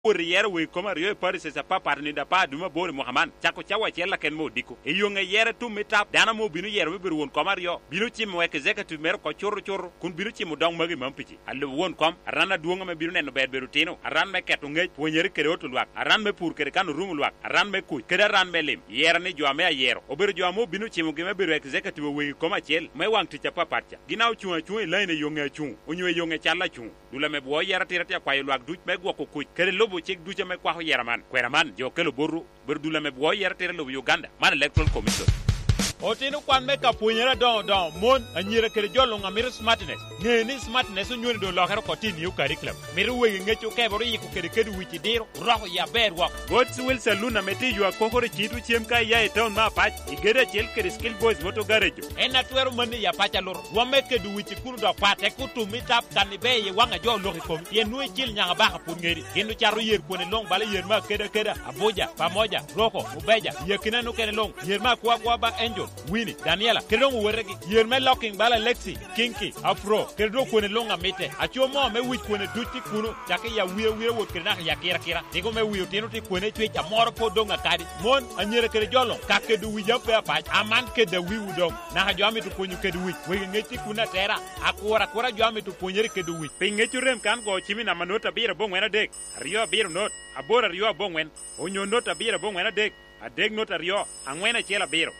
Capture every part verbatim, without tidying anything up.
yere we koma rio paris sa papa ni da pa duma bore muhammad chako chawa chella ken mo diko e yo nga yere tu metap dana mo binu yere be won koma rio binu ci mo ek executive mer ko chor chor kun binu ci mo dong magi mampiti alle won kom rana duonga me binu nen be be rutino ran me ketu ngej po nyere kere otul wak ran me pour kere kan rumul wak ran me ku kere ran me lim yere ni jo me yero o ber jo mo binu ci mo gime be executive we koma chel me wang ti cha papa cha ginaaw chu chu line yo nga chu o nywe yo nga challa chu dula me bo yere tirati kwa yo wak duj me go ko ku kere lobo ci duja me kwa yeraman kweraman jo kelo boru berdula me bo yertere lo Uganda man electoral commission otino kwan me ka punyera don don mon anyira kere jolo ngamir smartness ne ni smartness nyoni do lo hero ko tin yu curriculum miru we ngecho ke boro yiku kere kedu wichi diro roho ya ber wa god's will saluna meti yu akokore chitu chiem ka ya town ma pach igere chel kere skill boys moto garage ena twero mani ya pacha lor wa me kedu wichi kuru do pate kutu mitap kan be ye wanga jo lo ko ye nu chil nyanga ba pun ngeri kenu charu yer ko ne long bala yer ma keda keda aboja pamoja roko ubeja yekina no kene long yer ma kwa kwa ba angel Winnie, Daniela, Kedong Weregi, Yerme Locking Bala Lexi, Kinky, Afro, Kedo Kune Longa Mete, Achomo, me which Kune Duty Kuno, Jackie ya Wheel Wheel would Kena Yakira Kira, Nigo me Wheel Tino Kune Twitch, a Morocco Donga Tadi, Mon, and Yere Kedjolo, Kake do we up a patch, a man ked the wee dog, Nahajami to Punu Kedu, we get Kuna Terra, Aquara Kora Jami to Punyer Kedu, Pingeturem can go Chimina Manota beer a bong when a dick, Rio beer note, a border Rio bong when, on your note a beer a bong when a dick. A dig not a rio, and when a chela beer.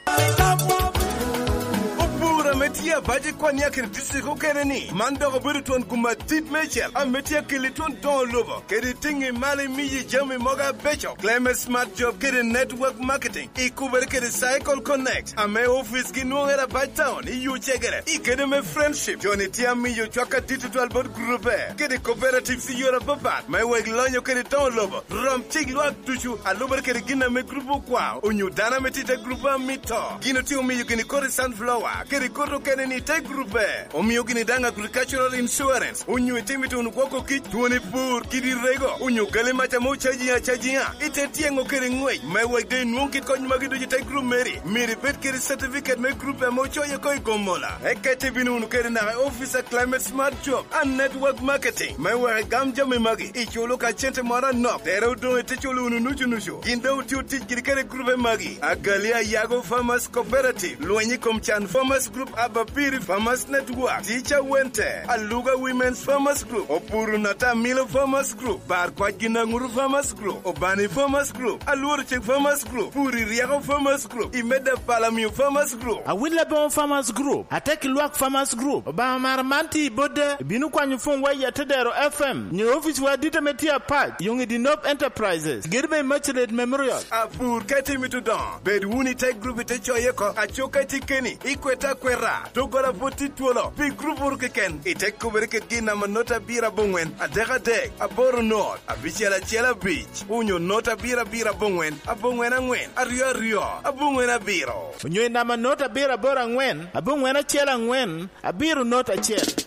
Pura metia baje kwa nyakir disiko keneni mando buriton kuma tit mechel a metia kiliton don lobo kedi tingi mali miji jami moga becho claim smart job kedi network marketing ikuber kedi cycle connect a me office ki nuera by town i yu chegere i kedi me friendship joni tia mi yu chwaka digital board group kedi cooperative si yora babat me weg lonyo kedi don lobo rom tig luak tuchu a lober kedi gina me grupo kwa unyu dana metite grupo mito gino tiu mi yu gini kori sunflower kedi koto keneni te grupe omiyo gini danga agricultural insurance unyu timito unukoko ki tuoni pur kidi rego unyu gale macha mo chaji ya chaji ya ite tiengo kiri ngwe mewe de nungi kony magido jite group meri miri bet kiri certificate me grupe mo choye koi gomola ekete binu unukeri na officer climate smart job and network marketing mewe gamja me magi icholo ka chente mara no tere udo ete cholo ununuchu nushu ginda uti uti kiri kere grupe magi agalia yago farmers cooperative luenyi komchan farmers group Abapiri Farmers Network, Teacher Wente, Aluga Women's Farmers Group, Opuru Nata Milo Farmers Group, Barkwajina Nguru Farmers Group, Obani Farmers Group, Alurchek Farmers Group, Puri Riago Farmers Group, Imeda Palamiu Farmers Group, Awilabon Farmers Group, Ateki Luak Farmers Group, Bamaramanti Bode, Binukwanyu Fungwa Yatedero F M, New Office wa Dita Metia Park, Young Dinop Enterprises, Girbe Merchant Memorial, Apur Kati Mitudon, Bedwuni Tech Group Techoyeko, Achoka Tikeni, Ikweta Kwera. Togora poti tuolo big group urkeken itek kuberket gina manota bira bongwen adega deg aboro not abichela chela beach unyo nota bira bira bongwen abongwen angwen ario rio abongwen abiro unyo na manota bira bora ngwen abongwen achela ngwen abiru nota chela